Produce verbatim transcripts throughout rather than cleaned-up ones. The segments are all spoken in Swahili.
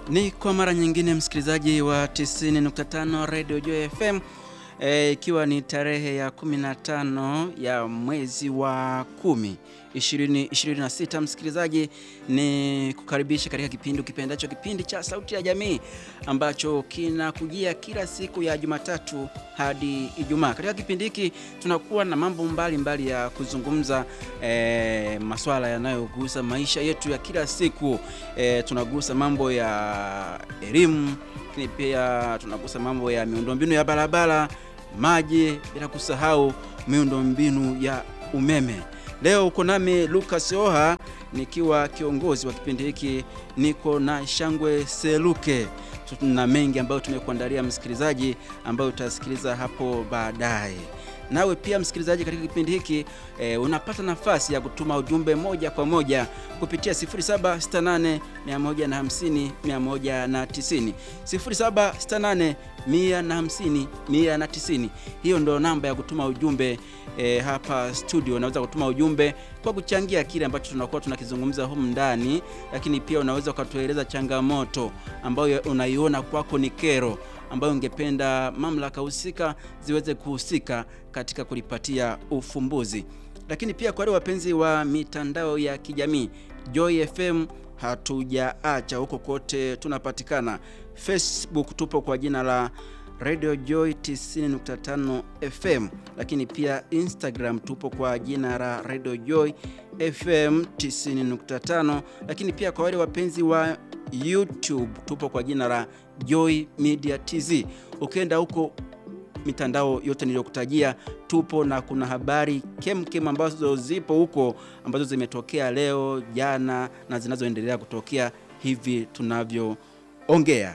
Ni kwa mara nyingine msikilizaji wa tisini nukta tano Radio Joy F M, ikiwa e, ni tarehe ya kumi na tano ya mwezi wa kumi ishirini ishirini na sita. Msikilizaji, ni kukaribisha katika kipindi kipendacho, kipindi cha Sauti ya Jamii ambacho kinakujia kila siku ya Jumatatu hadi Ijumaa. Katika kipindi hiki tunakuwa na mambo mbalimbali mbali ya kuzungumza, e, masuala yanayogusa maisha yetu ya kila siku. E, tunagusa mambo ya elimu, lakini pia tunagusa mambo ya miundombinu ya barabara, maji, bila kusahau miundombinu ya umeme. Leo uko nami Lucas Oha nikiwa kiongozi wa kipindi hiki, niko na Shangwe Seluke. Tuna mengi ambayo tumekuandalia msikilizaji, ambayo utasikiliza hapo baadaye. Nawe pia msikilizaji, katika kipindi hiki e, unapata nafasi ya kutuma ujumbe moja kwa moja kupitia sifuri saba sita nane mia moja na hamsini mia moja na tisini sifuri saba sita nane mia na hamsini mia na tisini. Hiyo ndio namba ya kutuma ujumbe e, hapa studio. Unaweza kutuma ujumbe kwa kuchangia kile ambacho tunakuwa tunakizungumza humu ndani, lakini pia unaweza ukatueleza changamoto ambayo unaiona kwako ni kero, ambayo ungependa mamlaka husika ziweze kuhusika katika kulipatia ufumbuzi. Lakini pia kwa wale wapenzi wa mitandao ya kijamii, Joy F M hatujaacha, huko kote tunapatikana. Facebook tupo kwa jina la Radio Joy tisini nukta tano F M, lakini pia Instagram tupo kwa jina la Radio Joy F M tisini nukta tano, lakini pia kwa wale wapenzi wa YouTube tupo kwa jina la Joy Media T Z. Ukienda huko mitandao yote niliyokutajia tupo, na kuna habari kemkem ambazo zipo huko ambazo zimetokea leo, jana na zinazoendelea kutokea hivi tunavyoongea.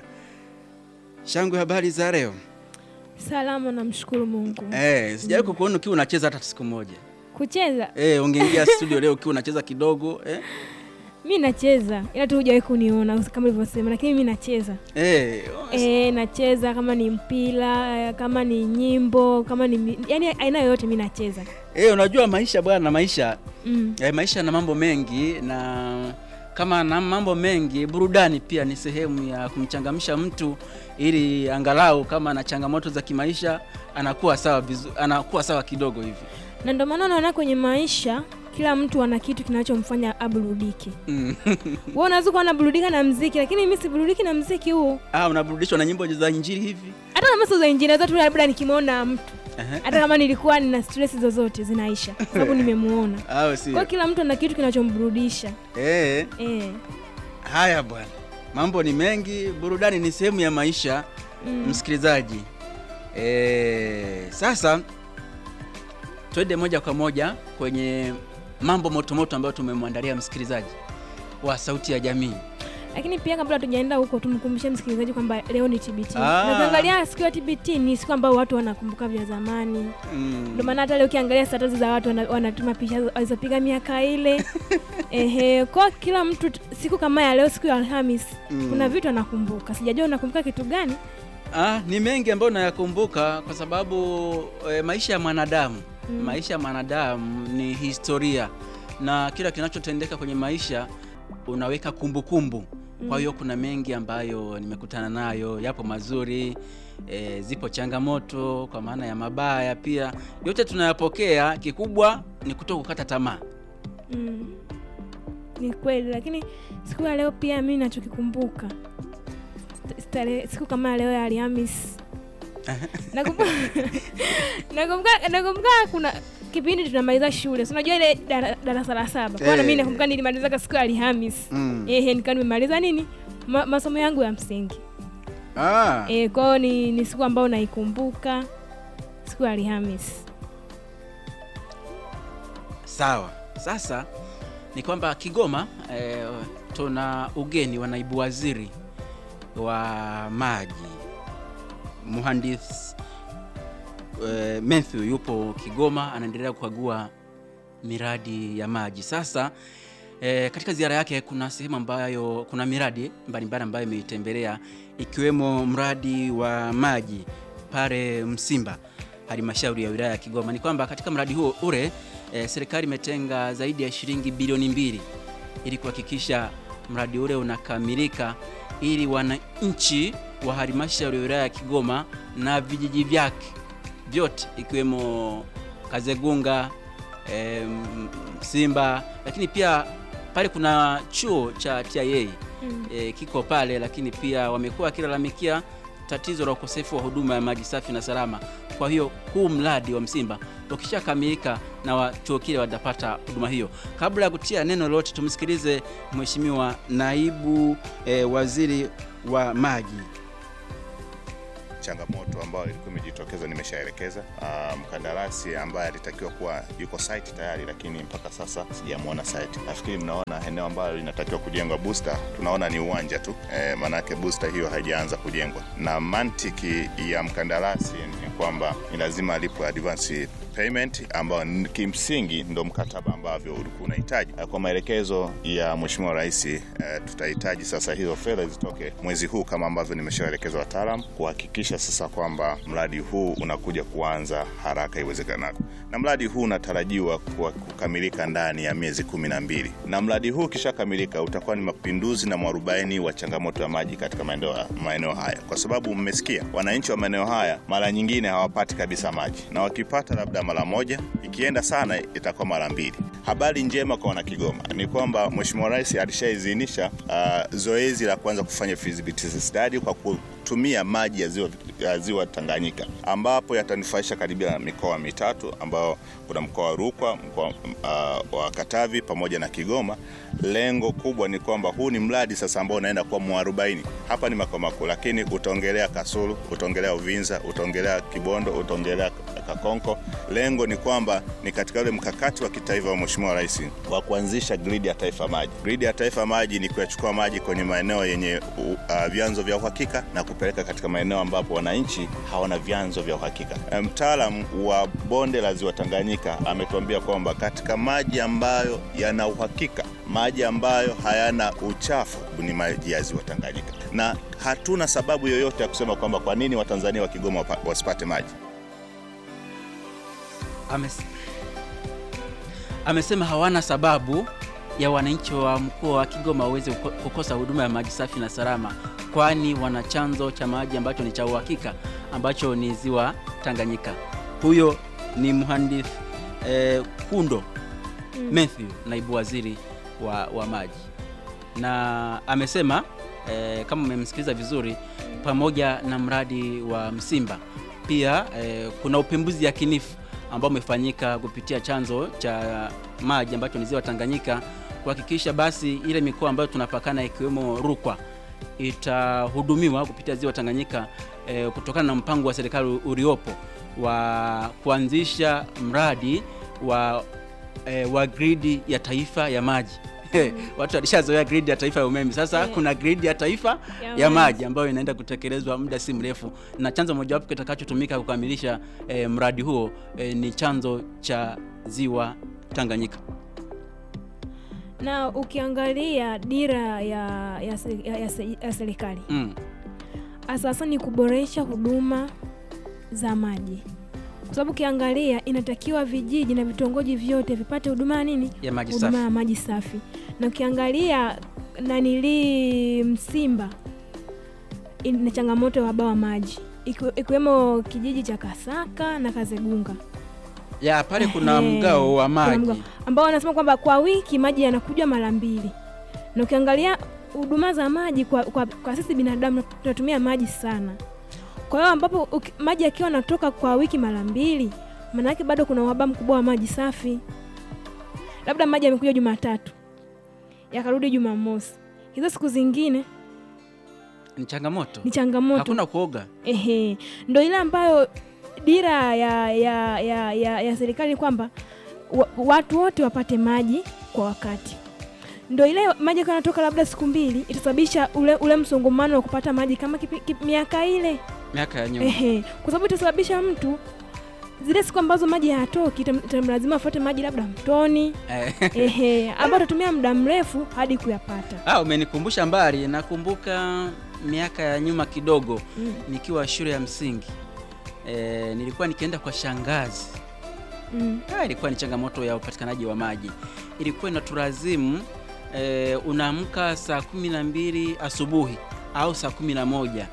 Shangwe, habari za leo? Salama, namshukuru Mungu. Eh, sijawahi kukuona ukiwa unacheza hata siku moja. Kucheza? Eh, ungeingia studio leo ukiwa unacheza kidogo, eh? Mimi nacheza, ila tu hujawahi kuniona kama ulivyosema, lakini mimi nacheza. Eh, eh nacheza, kama ni mpira, kama ni nyimbo, kama ni yani aina yoyote mimi nacheza. Eh, unajua maisha bwana, maisha mm. eh, maisha na mambo mengi, na kama na mambo mengi, burudani pia ni sehemu ya kumchangamsha mtu, ili angalau kama ana changamoto za kimaisha anakuwa sawa vizu, anakuwa sawa kidogo hivi. Na ndio maana naona kwenye maisha kila mtu ana kitu kinachomfanya aburudike. Mm. Wewe unaweza kuwa unaburudika na muziki, lakini mimi siburudiki na muziki huo. Ah, unaburudishwa na nyimbo za injili hivi? Hata kama sio za injili, hata tu labda nikimwona mtu. Uh-huh. Hata kama nilikuwa nina stress zozote zinaisha sababu nimemuona. Ah, si. Kwa kila mtu ana kitu kinachomburudisha. Eh. Eh. Haya bwana. Mambo ni mengi, burudani ni sehemu ya maisha, mm. msikilizaji. Eh, sasa twende moja kwa moja kwenye mambo moto moto ambayo tumemwandalia msikilizaji wa Sauti ya Jamii. Lakini pia kabla tujaenda huko, tumkumbushe msikilizaji kwamba leo ni T B T. Ah. Na kuangalia siku ya T B T ni siku ambayo watu wanakumbuka vya zamani. Mm. Ndio maana hata leo ukiangalia status za watu wanatuma picha walizopiga miaka ile. Ehe, kwa kila mtu siku kama ya leo, siku ya Alhamisi, mm. kuna vitu anakumbuka. Sijajua unakumbuka kitu gani? Ah, ni mengi ambayo nayakumbuka kwa sababu e, maisha ya mwanadamu, mm. maisha ya mwanadamu ni historia, na kila kinachotendeka kwenye maisha unaweka kumbukumbu. Mm. Kwa hiyo kuna mengi ambayo nimekutana nayo, yapo mazuri, e, zipo changamoto kwa maana ya mabaya pia. Yote tunayapokea, kikubwa ni kutokukata tamaa. Mm. Ni kweli, lakini siku ya leo pia mimi ninachokikumbuka, Stare, siku kama leo ya Alhamisi. Nakumbuka nakumbuka nakumbuka kuna kipindi tunamaliza shule. Unajua ile darasa la saba. Kwa hiyo mimi nakumbuka nilimaliza siku ya Alhamisi. Mm. Eh, nika nimemaliza nini? Ma, masomo yangu ya msingi. Ah. Eh, kwa hiyo ni, ni siku ambayo naikumbuka, siku ya Alhamisi. Sawa. Sasa ni kwamba Kigoma eh, tuna ugeni wa naibu waziri wa maji, Mhandisi uh, Matthew yupo Kigoma, anaendelea kukagua miradi ya maji. Sasa eh, katika ziara yake kuna sehemu ambayo kuna miradi mbalimbali ambayo imetembelea, ikiwemo mradi wa maji pale Msimba, halmashauri ya wilaya ya Kigoma. Ni kwamba katika mradi huo ule eh, serikali imetenga zaidi ya shilingi bilioni mbili ili kuhakikisha mradi ule unakamilika ili wananchi wa halmashauri ya wilaya ya Kigoma na vijiji vyake vyote ikiwemo Kazegunga, e, Simba, lakini pia pale kuna chuo cha T I A mm. e, kiko pale, lakini pia wamekuwa kilalamikia tatizo la ukosefu wa huduma ya maji safi na salama. Kwa hiyo huu mradi wa Msimba ukishakamilika na wa chuo kile watapata huduma hiyo. Kabla ya kutia neno lote, tumsikilize Mheshimiwa Naibu e, Waziri wa Maji. Changamoto ambayo ilikuwa imejitokeza nimeshaelekeza. Uh, mkandarasi ambaye alitakiwa kuwa yuko site tayari, lakini mpaka sasa sijamuona site. Nafikiri mnaona eneo ambalo linatakiwa kujengwa booster, tunaona ni uwanja tu. E, maana yake booster hiyo haijaanza kujengwa. Na mantiki ya mkandarasi ni kwamba ni lazima alipwe advance payment ambao kimsingi ndo mkataba ambavyo ulikuwa unahitaji. Kwa maelekezo ya Mheshimiwa Rais, e, tutahitaji sasa hizo fedha zitoke mwezi huu kama ambavyo nimeshaelekeza wataalamu kuhakikisha sasa kwamba mradi huu unakuja kuanza haraka iwezekanavyo. Na mradi huu unatarajiwa kukamilika ndani ya miezi kumi na mbili. Na mradi huu kisha kamilika utakuwa ni mapinduzi na mwarobaini wa changamoto ya maji katika maeneo maeneo haya. Kwa sababu mmesikia wananchi wa maeneo haya mara nyingine hawapati kabisa maji. Na wakipata labda mara moja, ikienda sana itakuwa mara mbili. Habari njema kwa wana Kigoma ni kwamba Mheshimiwa Rais alishaidhinisha uh, zoezi la kuanza kufanya feasibility study kwa kutumia maji ya ziwa, ya ziwa Tanganyika, ambapo yatanufaisha karibia mikoa mitatu ambao kuna mkoa wa Rukwa, mkoa uh, wa Katavi pamoja na Kigoma. Lengo kubwa ni kwamba huu ni mradi sasa ambao unaenda kwa mwarobaini. Hapa ni makao makuu, lakini utaongelea Kasulu, utaongelea Uvinza, utaongelea Kibondo, utaongelea Kakonko. Lengo ni kwamba ni katika ule mkakati wa kitaifa wa Mheshimiwa Rais wa kuanzisha grid ya taifa maji. Grid ya taifa maji ni kuyachukua maji kwenye maeneo yenye uh, vyanzo vya uhakika na kupeleka katika maeneo ambapo wananchi hawana vyanzo vya uhakika. Mtaalamu wa bonde la ziwa Tanganyika ametuambia kwamba katika maji ambayo yana uhakika, maji ambayo hayana uchafu ni maji ya ziwa Tanganyika. Na hatuna sababu yoyote ya kusema kwamba kwa nini Watanzania wa Kigoma wasipate maji. Ames, amesema hawana sababu ya wananchi wa mkoa wa Kigoma waweze kukosa huduma ya maji safi na salama, kwani wana chanzo cha maji ambacho ni cha uhakika ambacho ni ziwa Tanganyika. Huyo ni mhandisi eh, Kundo mm. Matthew, naibu waziri wa, wa maji, na amesema eh, kama mmemsikiliza vizuri, pamoja na mradi wa Msimba pia eh, kuna upembuzi yakinifu ambao umefanyika kupitia chanzo cha maji ambacho ni ziwa Tanganyika, kuhakikisha basi ile mikoa ambayo tunapakana ikiwemo Rukwa itahudumiwa kupitia ziwa Tanganyika e, kutokana na mpango wa serikali uliopo wa kuanzisha mradi wa e, wa gridi ya taifa ya maji. Watu walishazoea grid ya taifa ya umeme. Sasa yeah. kuna grid ya taifa ya, ya maji ambayo inaenda kutekelezwa muda si mrefu, na chanzo mojawapo kitakachotumika kukamilisha e, mradi huo e, ni chanzo cha ziwa Tanganyika. Na ukiangalia dira ya ya, ya, ya, ya serikali mm. asasa ni kuboresha huduma za maji, kwa sababu ukiangalia inatakiwa vijiji na vitongoji vyote vipate huduma nini ya maji huduma safi. ya maji safi. Na ukiangalia nanili Msimba ina changamoto ya uhaba wa maji, ikiwemo kijiji cha Kasaka na Kazegunga. Ya pale kuna mgao wa maji ambao wanasema kwamba kwa wiki maji yanakuja mara mbili. Na ukiangalia huduma za maji kwa, kwa, kwa sisi binadamu tunatumia maji sana. Kwa hiyo ambapo uki, maji yakiwa yanatoka kwa wiki mara mbili, maana yake bado kuna uhaba mkubwa wa maji safi. Labda maji yamekuja Jumatatu, yakarudi Jumamosi, hizo siku zingine ni changamoto. Ni changamoto. Hakuna kuoga. Ehe. Ndio ile ambayo dira ya ya ya ya, ya serikali kwamba watu wote wapate maji kwa wakati. Ndio ile maji yanatoka labda siku mbili itasababisha ule ule msongamano wa kupata maji kama kipi, kipi, miaka ile miaka ya nyuma. Ehe. Kwa sababu itasababisha mtu zile siku ambazo maji hayatoki lazima afuate maji labda mtoni. Ehe, ambapo atatumia muda mrefu hadi kuyapata. Ah, umenikumbusha mbali. Nakumbuka miaka ya nyuma kidogo mm. nikiwa shule ya msingi. E, nilikuwa nikienda kwa shangazi. Mm. Ah, ilikuwa ni changamoto ya upatikanaji wa maji. Ilikuwa inatulazimu e, unaamka saa kumi na mbili asubuhi au saa kumi na moja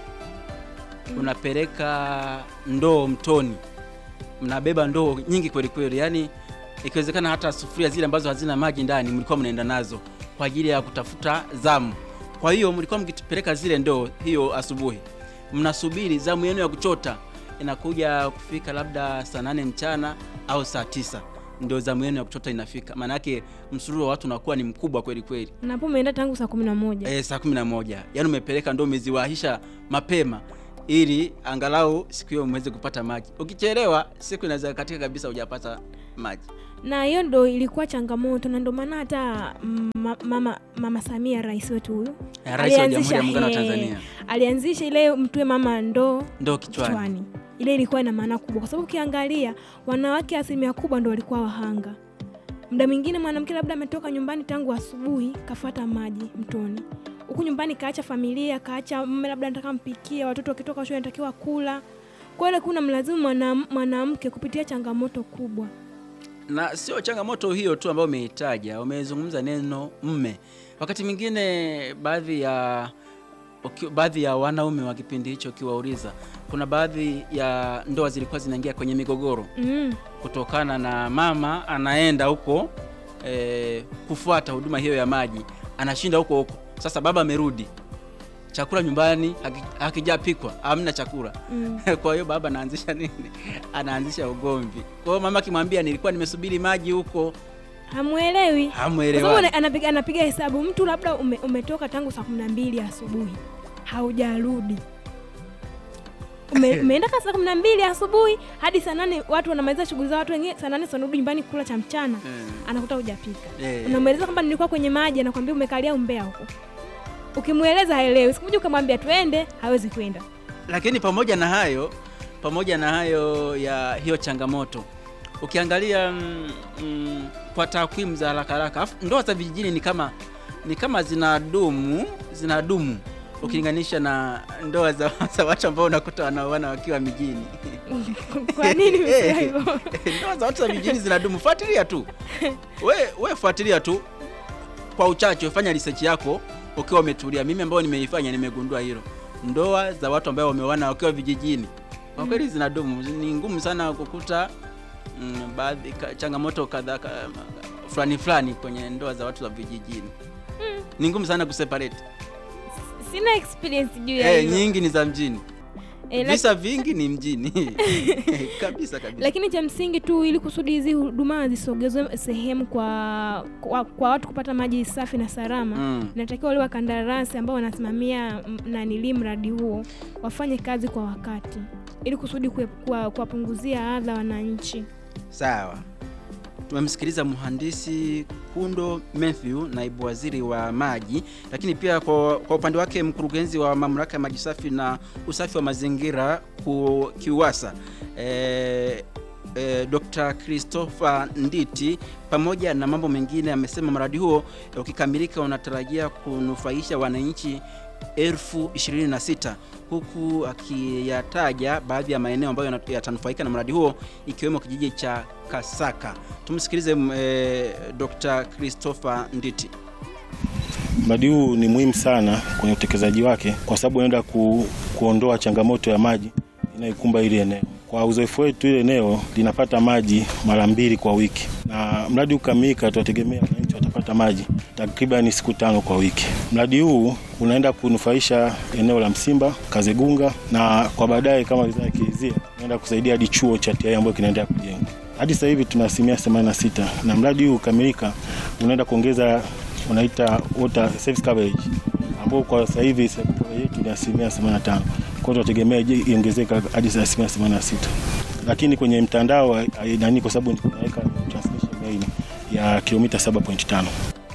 unapeleka ndoo mtoni, mnabeba ndoo nyingi kweli kweli, yani ikiwezekana hata sufuria zile ambazo hazina maji ndani mlikuwa mnaenda nazo kwa ajili ya kutafuta zamu. Kwa hiyo mlikuwa mkipeleka zile ndoo hiyo asubuhi, mnasubiri zamu yenu ya kuchota inakuja kufika labda saa nane mchana au saa tisa ndio zamu yenu ya kuchota inafika. Maana yake msururu wa watu unakuwa ni mkubwa kweli kweli. Na hapo umeenda tangu saa kumi na moja. Eh, saa kumi na moja. Yaani umepeleka ndoo umeziwahisha mapema ili angalau siku hiyo mweze kupata maji. Ukichelewa siku inaweza katika kabisa hujapata maji. Na hiyo ndo ilikuwa changamoto, na ndio maana hata mama, mama mama Samia rais wetu huyu ya rais wa Jamhuri ya Muungano wa Tanzania alianzisha ile mtue mama ndoo ndoo kichwani. kichwani. Ile ilikuwa ina maana kubwa kwa sababu ukiangalia wanawake asilimia kubwa ndio walikuwa wahanga. Muda mwingine mwanamke labda ametoka nyumbani tangu asubuhi kafuata maji mtoni. Huku nyumbani kaacha familia, kaacha mume labda anataka mpikie, watoto wakitoka shule anatakiwa kula. Kwa hiyo kuna mlazimu mwanamke kupitia changamoto kubwa. Na sio changamoto hiyo tu ambayo umeitaja, umezungumza neno mme. Wakati mwingine baadhi ya baadhi ya wanaume wa kipindi hicho kiwauliza, kuna baadhi ya ndoa zilikuwa zinaingia kwenye migogoro mm. kutokana na mama anaenda huko e, kufuata huduma hiyo ya maji, anashinda huko huko. Sasa baba amerudi, chakula nyumbani hakijapikwa, hamna chakula mm. Kwa hiyo baba anaanzisha nini? Anaanzisha ugomvi. Kwa hiyo mama akimwambia nilikuwa nimesubiri maji huko, hamuelewi. Hamuelewi. Kwa sababu anapiga anapiga hesabu, mtu labda ume, umetoka tangu saa kumi na mbili asubuhi haujarudi. Ume, umeenda saa kumi na mbili asubuhi hadi saa nane watu wanamaliza shughuli za watu wengine, saa nane wanarudi nyumbani kula cha mchana. Mm. Anakuta hujapika. Mm. Unamweleza kwamba nilikuwa kwenye maji, anakuambia umekalia umbea huko. Ukimueleza haelewi. Siku moja ukamwambia twende, hawezi kwenda. Lakini pamoja na hayo, pamoja na hayo ya hiyo changamoto, ukiangalia mm, mm, kwa takwimu za haraka haraka, ndoa za vijijini ni kama ni kama zinadumu, zinadumu ukilinganisha na ndoa za, za watu ambao unakuta wanaoana wakiwa mijini. Kwa nini umesema hivyo? Ndoa za watu za vijijini zinadumu. Fuatilia tu. Wewe wewe fuatilia tu. Kwa uchache fanya research yako ukiwa umetulia. Mimi ambao nimeifanya nimegundua hilo. Ndoa za watu ambao wameoana wakiwa vijijini kwa kweli zinadumu. Ni ngumu sana kukuta mm, baadhi changamoto kadhaa fulani fulani kwenye ndoa za watu wa vijijini. Mm. Ni ngumu sana kuseparate. Sina experience juu ya hiyo. Eh, nyingi ni za mjini. E, visa laki... vingi ni mjini. Kabisa kabisa. Lakini cha msingi tu ili kusudi hizi huduma zisogezwe sehemu kwa, kwa kwa watu kupata maji safi na salama, mm. inatakiwa wale wakandarasi ambao wanasimamia na nili mradi huo wafanye kazi kwa wakati ili kusudi kuwapunguzia adha wananchi. Sawa. Tumemsikiliza mhandisi Kundo Matthew, naibu waziri wa maji, lakini pia kwa, kwa upande wake mkurugenzi wa mamlaka ya maji safi na usafi wa mazingira KIUWASA e, e, Doctor Christopher Nditi, pamoja na mambo mengine amesema mradi huo ukikamilika unatarajia kunufaisha wananchi elfu ishirini na sita, huku akiyataja baadhi ya maeneo ambayo yatanufaika na mradi huo ikiwemo kijiji cha Kasaka. Tumsikilize e, Doctor Christopher Nditi. Mradi huu ni muhimu sana kwenye utekelezaji wake kwa sababu unaenda ku, kuondoa changamoto ya maji inayokumba ile eneo. Kwa uzoefu wetu ile eneo linapata maji mara mbili kwa wiki. Na mradi ukamilika tutategemea wananchi watapata maji takriban siku tano kwa wiki. Mradi huu unaenda kunufaisha eneo la Msimba, Kazegunga, na kwa baadaye kama wizara ikizia unaenda kusaidia hadi chuo cha T I A ambacho kinaendelea kujengwa. Hadi sasa hivi tuna asilimia themanini na sita na mradi huu ukamilika unaenda kuongeza unaita water service coverage ambao kwa sasa hivi sekta yetu ni asilimia themanini na tano. Kwa hiyo tunategemea iongezeka hadi asilimia themanini na sita. Lakini kwenye mtandao nani kwa sababu tunaweka transmission line ya kilomita saba nukta tano.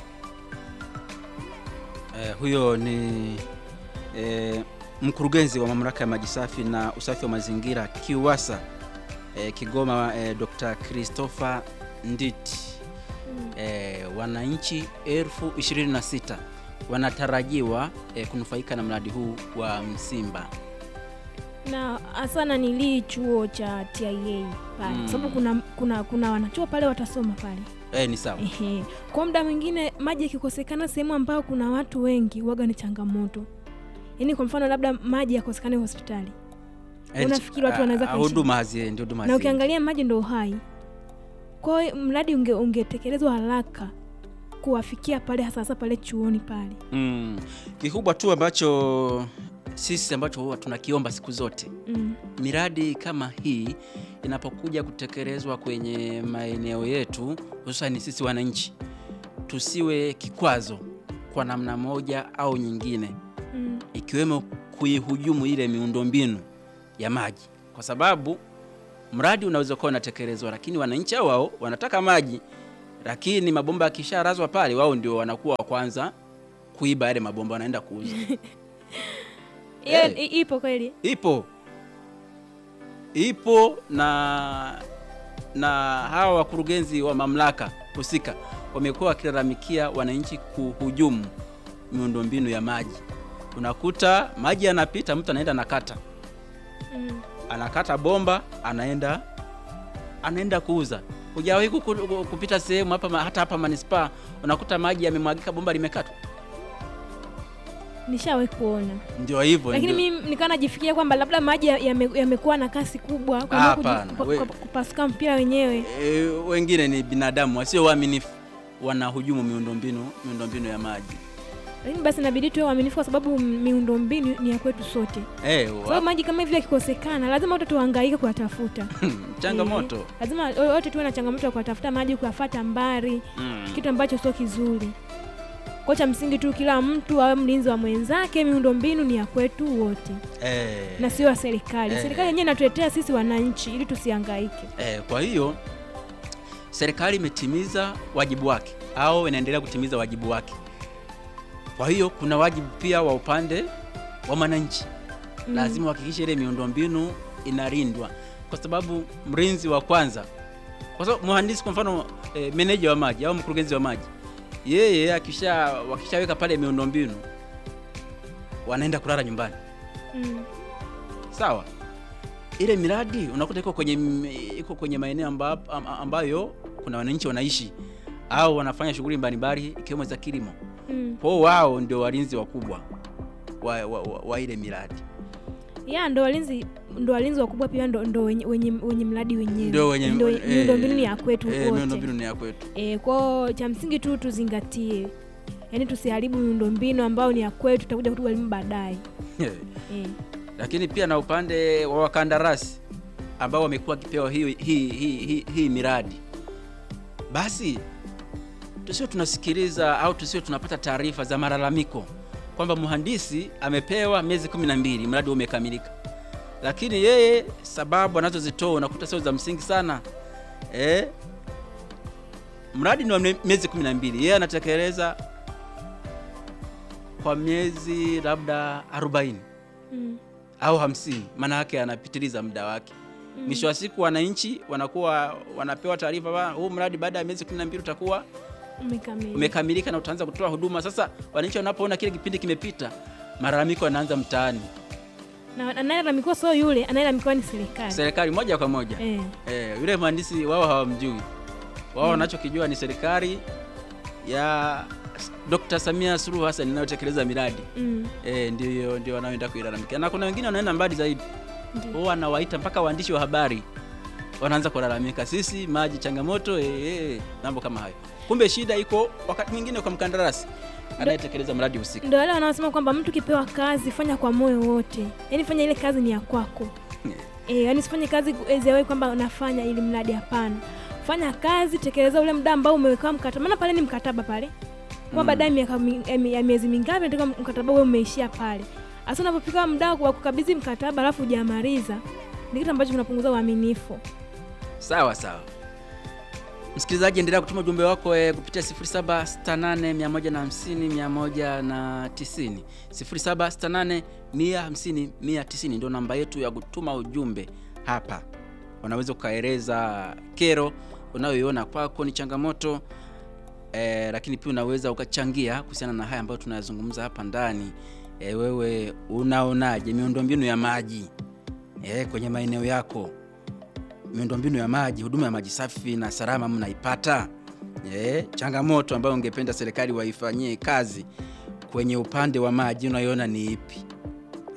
Eh, huyo ni eh, mkurugenzi wa mamlaka ya maji safi na usafi wa mazingira KIUWASA eh, Kigoma eh, Doctor Christopher Nditi. Eh, wananchi elfu ishirini na sita wanatarajiwa eh, kunufaika na mradi huu wa Msimba. Na asana nili chuo cha T I A pale. Mm. Sababu kuna kuna kuna wanachuo pale watasoma pale. Eh, ni sawa. Ehe. Kwa muda mwingine maji yakikosekana sehemu ambayo kuna watu wengi huaga ni changamoto. Yaani kwa mfano labda maji yakosekane hospitali. Unafikiri watu wanaweza kuishi? Huduma haziendi, huduma Na ukiangalia maji ndio uhai. Kwa hiyo mradi unge ungetekelezwa haraka kuwafikia pale hasa hasa pale chuoni pale. Mm. Kikubwa tu ambacho sisi ambacho huwa tunakiomba siku zote. Mm. Miradi kama hii inapokuja kutekelezwa kwenye maeneo yetu, hususan sisi wananchi, tusiwe kikwazo kwa namna moja au nyingine. Mm. Ikiwemo kuihujumu ile miundombinu ya maji. Kwa sababu mradi unaweza kuwa unatekelezwa, lakini wananchi wao wanataka maji, lakini mabomba yakisharazwa pale, wao ndio wanakuwa wa kwanza kuiba yale mabomba, wanaenda kuuza. Hiyo hey. Ipo kweli? Ipo. Ipo na na hawa wakurugenzi wa mamlaka husika wamekuwa wakilalamikia wananchi kuhujumu miundombinu ya maji. Unakuta maji yanapita, mtu anaenda nakata. Mm. Anakata bomba, anaenda anaenda kuuza. Hujawahi kupita sehemu hapa, hata hapa manispaa, unakuta maji yamemwagika, bomba limekatwa? Nishawahi kuona. Ndio hivyo. Lakini mimi nikawa najifikiria kwamba labda maji yamekuwa ya na kasi kubwa kwa kupasuka mpira wenyewe. E, wengine ni binadamu wasio waaminifu, wanahujumu miundombinu miundombinu ya maji. Lakini basi inabidi tuwe waaminifu kwa sababu miundombinu ni ya kwetu sote. Eh, kwa sababu maji kama hivi yakikosekana lazima wote tuhangaike kuyatafuta. Changamoto. E, lazima wote tuwe na changamoto ya kutafuta maji, kuyafuata mbali, mm. kitu ambacho sio kizuri. Kwa cha msingi tu kila mtu awe mlinzi wa mwenzake, miundombinu ni ya kwetu wote. Eh. Na sio wa serikali. Eh. Serikali yenyewe inatuletea sisi wananchi ili tusihangaike. Eh, kwa hiyo serikali imetimiza wajibu wake au inaendelea kutimiza wajibu wake. Kwa hiyo kuna wajibu pia wa upande wa wananchi. Mm. Lazima uhakikishe ile miundombinu inalindwa, kwa sababu mlinzi wa kwanza, kwa sababu mhandisi kwa mfano eh, meneja wa maji au mkurugenzi wa maji, yeye akisha wakishaweka pale miundombinu wanaenda kulala nyumbani. Mm. Sawa. Ile miradi unakuta iko kwenye iko kwenye maeneo amba, ambayo kuna wananchi wanaishi au wanafanya shughuli mbalimbali ikiwemo za kilimo. Mm. Kwa wao ndio walinzi wakubwa wa, wa, wa, wa ile miradi. Ya ndo walinzi ndo walinzi wakubwa pia ndo ndo wenye wenye mradi wenyewe. Ndio wenye miundombinu ni ya kwetu wote. Eh, miundombinu ni ya kwetu. Eh, kwa cha msingi tu tuzingatie. Yaani tusiharibu miundombinu ambayo ni ya kwetu, tutakuja kutugharimu baadaye. Eh. Lakini pia na upande wa wakandarasi ambao wamekuwa kipewa hii hii hii hii miradi. Basi tusio tunasikiliza au tusio tunapata taarifa za malalamiko kwamba mhandisi amepewa miezi kumi na mbili mradi umekamilika, lakini yeye sababu anazozitoa unakuta sio za msingi sana. Eh, mradi ni wa miezi kumi na mbili, yeye anatekeleza kwa miezi labda arobaini. Mm. Au hamsini, maana yake anapitiliza muda wake. Mwisho mm. wa siku wananchi wanakuwa wanapewa taarifa, huu mradi baada ya miezi kumi na mbili utakuwa umekamilika umekamilika na utaanza kutoa huduma. Sasa wananchi wanapoona kile kipindi kimepita, malalamiko yanaanza mtaani. Na anayelalamika sio yule, anayelalamika ni serikali. Serikali moja kwa moja. Eh. Eh, yule mhandisi wao hawamjui. Wao wanachokijua mm. ni serikali ya Dokta Samia Suluhu Hassan inayotekeleza miradi. Mm. Eh, ndio ndio wanaoenda kuilalamika. Na kuna wengine wanaenda mbali zaidi. Wao wanawaita mpaka waandishi wa habari. Wanaanza kulalamika, sisi maji changamoto, eh, eh mambo kama hayo. Kumbe shida iko wakati mwingine kwa mkandarasi anayetekeleza mradi husika. Ndio wale wanaosema kwamba mtu kipewa kazi fanya kwa moyo wote. Yaani fanya ile kazi ni ya kwako. Yeah. Eh, yaani usifanye kazi ezewe kwamba unafanya ili mradi, hapana. Fanya kazi, tekeleza ule muda ambao umeweka mkataba. Maana pale ni mkataba pale. Kwa baadaye miaka ya miezi mingapi nataka mkataba wewe umeishia pale. Hasa unapofika muda wa kukabidhi mkataba alafu hujamaliza, ni kitu ambacho kinapunguza uaminifu. Sawa sawa. Msikilizaji, endelea kutuma ujumbe wako e, kupitia sifuri saba sita nane mia moja hamsini mia moja tisini. sifuri saba sita nane mia hamsini mia tisini ndio namba yetu ya kutuma ujumbe hapa. Unaweza ukaeleza kero unayoiona kwako ni changamoto, e, lakini pia unaweza ukachangia kuhusiana na haya ambayo tunayazungumza hapa ndani. E, wewe unaonaje miundombinu ya maji e, kwenye maeneo yako? Miundombinu ya maji, huduma ya maji safi na salama mnaipata? Eh, changamoto ambayo ungependa serikali waifanyie kazi kwenye upande wa maji unaiona ni ipi?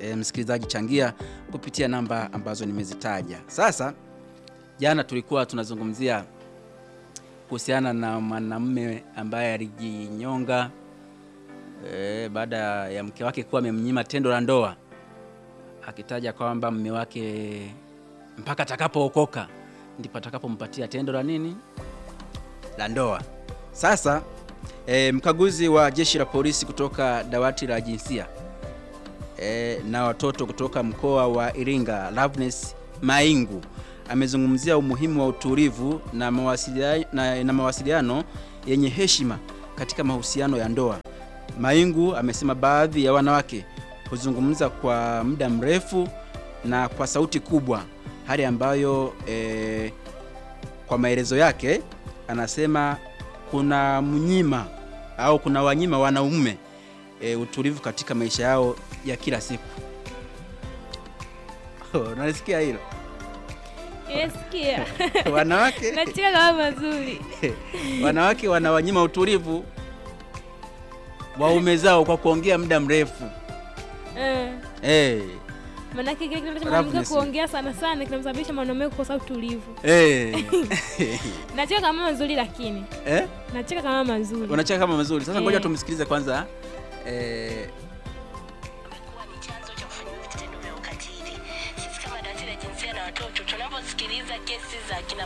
e, msikilizaji changia kupitia namba ambazo nimezitaja. Sasa jana tulikuwa tunazungumzia kuhusiana na mwanamume ambaye alijinyonga e, baada ya mke wake kuwa amemnyima tendo la ndoa, akitaja kwamba mume wake mpaka atakapookoka ndipo atakapompatia tendo la nini, la ndoa. Sasa e, mkaguzi wa jeshi la polisi kutoka dawati la jinsia e, na watoto kutoka mkoa wa Iringa, Loveness Maingu, amezungumzia umuhimu wa utulivu na mawasiliano, na, na mawasiliano yenye heshima katika mahusiano ya ndoa. Maingu amesema baadhi ya wanawake huzungumza kwa muda mrefu na kwa sauti kubwa, hali ambayo e, kwa maelezo yake anasema kuna mnyima au kuna wanyima wanaume e, utulivu katika maisha yao ya kila siku. Unasikia hilo? Yesikia. Wanawake nachika kama mazuri. Wanawake wanawanyima utulivu waume zao kwa kuongea muda mrefu. Eh. Eh. Maana kile kinachosema mwanamke kuongea sana sana kinamsababisha mwanaume kukosa utulivu. Eh. Nacheka kama mazuri lakini. Eh? Nacheka kama mazuri. Unacheka kama mazuri. Sasa ngoja Eh. tumsikilize kwanza. Eh. Amekuwa ni chanzo cha kufanya vitendo vya ukatili. Sisi kama dawati la jinsia na watoto tunaposikiliza kesi za kina